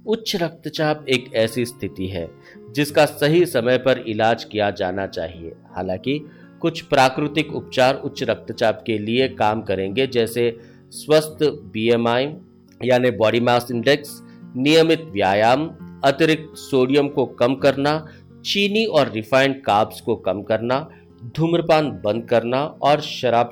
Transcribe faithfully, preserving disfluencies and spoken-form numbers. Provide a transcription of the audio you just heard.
उच्च रक्तचाप एक ऐसी स्थिति है जिसका सही समय पर इलाज किया जाना चाहिए। हालांकि कुछ प्राकृतिक उपचार उच्च रक्तचाप के लिए काम करेंगे, जैसे स्वस्थ बी एम आई यानी बॉडी मास इंडेक्स, नियमित व्यायाम, अतिरिक्त सोडियम को कम करना, चीनी और रिफाइंड कार्ब्स को कम करना, धूम्रपान बंद करना और शराब